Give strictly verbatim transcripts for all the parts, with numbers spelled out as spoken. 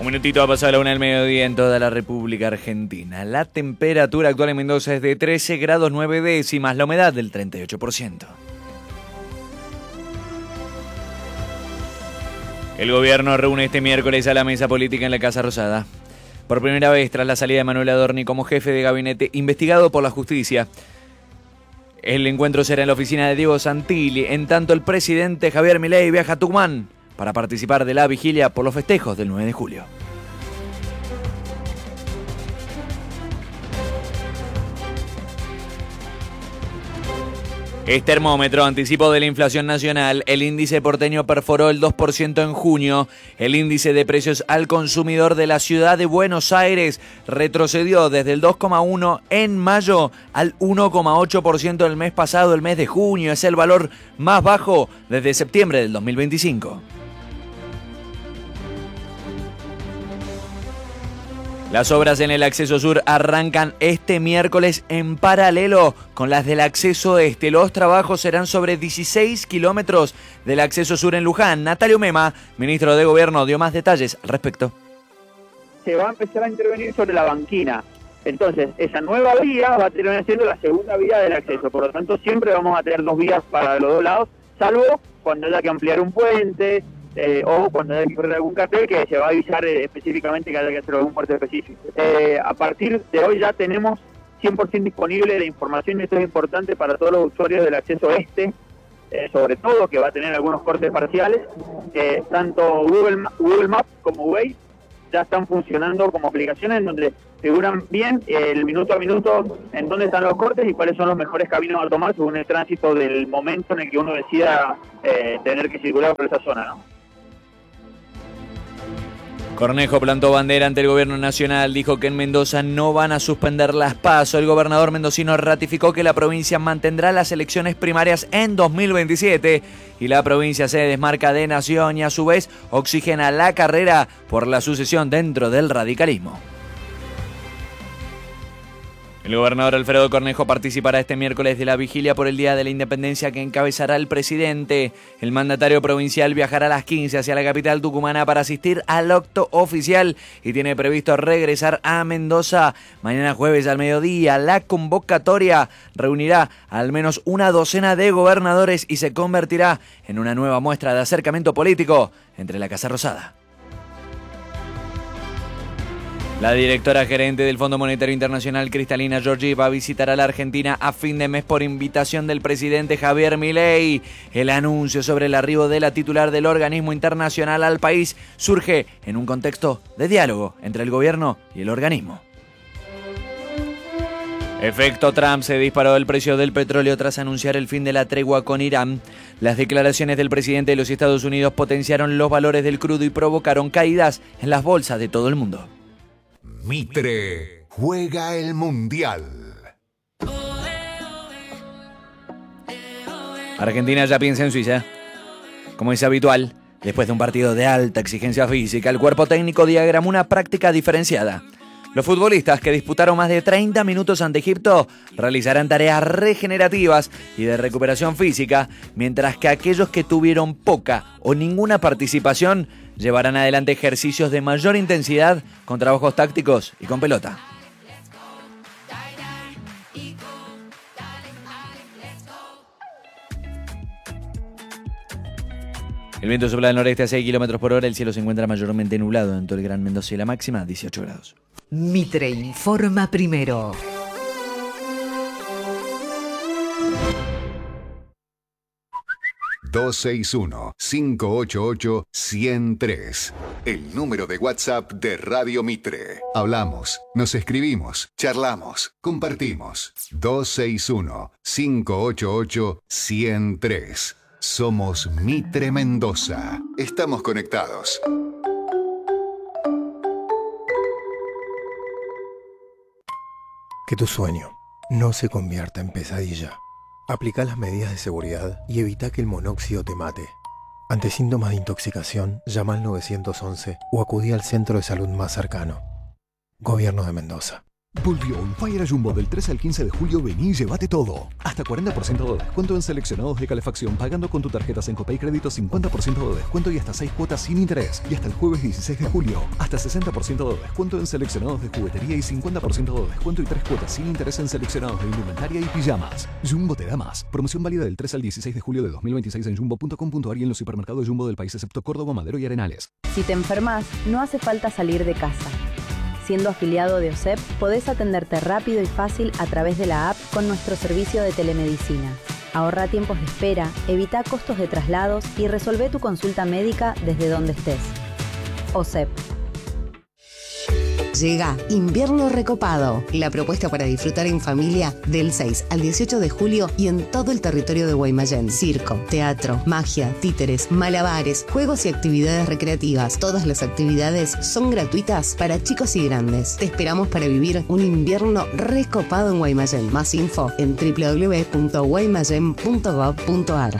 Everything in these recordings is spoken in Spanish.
Un minutito ha pasado la una del mediodía en toda la República Argentina. La temperatura actual en Mendoza es de trece grados nueve décimas, la humedad del treinta y ocho por ciento. El gobierno reúne este miércoles a la mesa política en la Casa Rosada. Por primera vez tras la salida de Manuel Adorni como jefe de gabinete investigado por la justicia. El encuentro será en la oficina de Diego Santilli. En tanto, el presidente Javier Milei viaja a Tucumán para participar de la vigilia por los festejos del nueve de julio. Es termómetro, anticipo de la inflación nacional. El índice porteño perforó el dos por ciento en junio. El índice de precios al consumidor de la ciudad de Buenos Aires retrocedió desde el dos coma uno por ciento en mayo al uno coma ocho por ciento del mes pasado, el mes de junio. Es el valor más bajo desde septiembre del dos mil veinticinco. Las obras en el acceso sur arrancan este miércoles en paralelo con las del acceso este. Los trabajos serán sobre dieciséis kilómetros del acceso sur en Luján. Natalio Mema, ministro de Gobierno, dio más detalles al respecto. Se va a empezar a intervenir sobre la banquina. Entonces, esa nueva vía va a terminar siendo la segunda vía del acceso. Por lo tanto, siempre vamos a tener dos vías para los dos lados, salvo cuando haya que ampliar un puente, Eh, o cuando haya que correr algún cartel que se va a avisar eh, específicamente que haya que hacer algún puerto específico. Eh, a partir de hoy ya tenemos cien por ciento disponible la información, y esto es importante para todos los usuarios del acceso este, eh, sobre todo que va a tener algunos cortes parciales. Eh, tanto Google, Google Maps como Waze ya están funcionando como aplicaciones en donde figuran bien eh, el minuto a minuto en dónde están los cortes y cuáles son los mejores caminos a tomar según el tránsito del momento en el que uno decida eh, tener que circular por esa zona, ¿no? Cornejo plantó bandera ante el gobierno nacional, dijo que en Mendoza no van a suspender las PASO. El gobernador mendocino ratificó que la provincia mantendrá las elecciones primarias en dos mil veintisiete y la provincia se desmarca de nación y a su vez oxigena la carrera por la sucesión dentro del radicalismo. El gobernador Alfredo Cornejo participará este miércoles de la vigilia por el Día de la Independencia que encabezará el presidente. El mandatario provincial viajará a las quince hacia la capital tucumana para asistir al acto oficial y tiene previsto regresar a Mendoza mañana jueves al mediodía. La convocatoria reunirá al menos una docena de gobernadores y se convertirá en una nueva muestra de acercamiento político entre la Casa Rosada. La directora gerente del Fondo Monetario Internacional, Cristalina Georgieva, visitará la Argentina a fin de mes por invitación del presidente Javier Milei. El anuncio sobre el arribo de la titular del organismo internacional al país surge en un contexto de diálogo entre el gobierno y el organismo. Efecto Trump, se disparó el precio del petróleo tras anunciar el fin de la tregua con Irán. Las declaraciones del presidente de los Estados Unidos potenciaron los valores del crudo y provocaron caídas en las bolsas de todo el mundo. Mitre juega el Mundial. Argentina ya piensa en Suiza. Como es habitual, después de un partido de alta exigencia física, el cuerpo técnico diagramó una práctica diferenciada. Los futbolistas que disputaron más de treinta minutos ante Egipto realizarán tareas regenerativas y de recuperación física, mientras que aquellos que tuvieron poca o ninguna participación llevarán adelante ejercicios de mayor intensidad con trabajos tácticos y con pelota. El viento sopla del noreste a seis kilómetros por hora, el cielo se encuentra mayormente nublado en todo el Gran Mendoza y la máxima dieciocho grados. Mitre informa primero. dos seis uno, cinco ocho ocho, uno cero tres. El número de WhatsApp de Radio Mitre. Hablamos, nos escribimos, charlamos, compartimos. dos seis uno, cinco ocho ocho, uno cero tres. Somos Mitre Mendoza. Estamos conectados. Que tu sueño no se convierta en pesadilla. Aplica las medidas de seguridad y evita que el monóxido te mate. Ante síntomas de intoxicación, llama al nueve once o acudí al centro de salud más cercano. Gobierno de Mendoza. Volvió On Fire a Jumbo del tres al quince de julio. Vení y llévate todo. Hasta cuarenta por ciento de descuento en seleccionados de calefacción pagando con tu tarjeta Sencopay Crédito, cincuenta por ciento de descuento y hasta seis cuotas sin interés. Y hasta el jueves dieciséis de julio, hasta sesenta por ciento de descuento en seleccionados de juguetería y cincuenta por ciento de descuento y tres cuotas sin interés en seleccionados de indumentaria y pijamas. Jumbo te da más. Promoción válida del tres al dieciséis de julio de dos mil veintiséis en jumbo punto com punto ar y en los supermercados Jumbo del país excepto Córdoba, Madero y Arenales. Si te enfermas, no hace falta salir de casa. Siendo afiliado de O S E P, podés atenderte rápido y fácil a través de la app con nuestro servicio de telemedicina. Ahorra tiempos de espera, evita costos de traslados y resolvé tu consulta médica desde donde estés. O S E P. Llega Invierno Recopado, la propuesta para disfrutar en familia del seis al dieciocho de julio y en todo el territorio de Guaymallén. Circo, teatro, magia, títeres, malabares, juegos y actividades recreativas. Todas las actividades son gratuitas para chicos y grandes. Te esperamos para vivir un invierno recopado en Guaymallén. Más info en doble u doble u doble u punto guaymallén punto gob punto ar.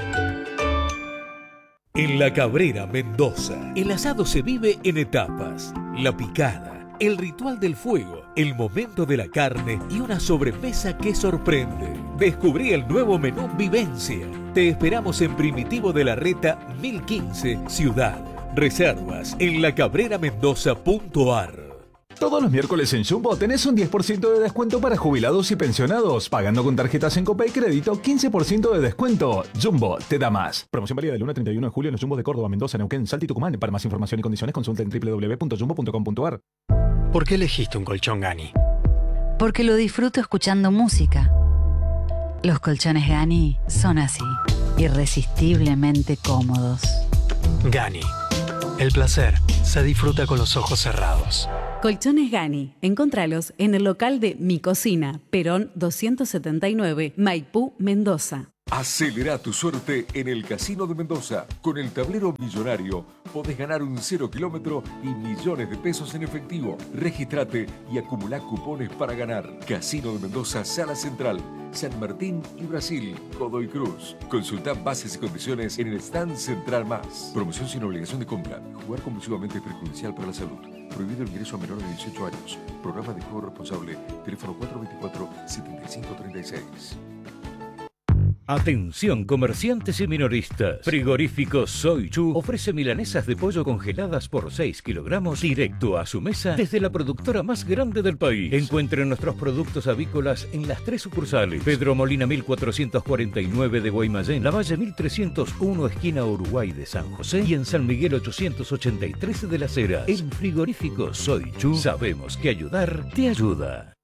En La Cabrera, Mendoza, el asado se vive en etapas. La picada, el ritual del fuego, el momento de la carne y una sobremesa que sorprende. Descubrí el nuevo menú Vivencia. Te esperamos en Primitivo de la Reta mil quince, Ciudad. Reservas en la cabrera mendoza punto ar. Todos los miércoles en Jumbo tenés un diez por ciento de descuento para jubilados y pensionados. Pagando con tarjetas Sencopay Crédito, quince por ciento de descuento. Jumbo te da más. Promoción válida del uno al treinta y uno de julio en los Jumbos de Córdoba, Mendoza, Neuquén, Salta y Tucumán. Para más información y condiciones consulta en doble u doble u doble u punto jumbo punto com punto ar. ¿Por qué elegiste un colchón Gani? Porque lo disfruto escuchando música. Los colchones Gani son así, irresistiblemente cómodos. Gani. El placer se disfruta con los ojos cerrados. Colchones Gani. Encontralos en el local de Mi Cocina, Perón doscientos setenta y nueve, Maipú, Mendoza. Acelera tu suerte en el Casino de Mendoza. Con el tablero millonario podés ganar un cero kilómetro y millones de pesos en efectivo. Regístrate y acumulá cupones para ganar. Casino de Mendoza, Sala Central, San Martín y Brasil, Godoy Cruz. Consulta bases y condiciones en el stand Central Más. Promoción sin obligación de compra. Jugar compulsivamente es perjudicial para la salud. Prohibido el ingreso a menores de dieciocho años. Programa de juego responsable. Teléfono cuatro dos cuatro, siete cinco tres seis. Atención comerciantes y minoristas. Frigorífico Soy Chu ofrece milanesas de pollo congeladas por seis kilogramos directo a su mesa desde la productora más grande del país. Encuentren nuestros productos avícolas en las tres sucursales. Pedro Molina mil cuatrocientos cuarenta y nueve de Guaymallén, La Valle mil trescientos uno esquina Uruguay de San José y en San Miguel ochocientos ochenta y tres de Las Heras. En Frigorífico Soy Chu sabemos que ayudar te ayuda.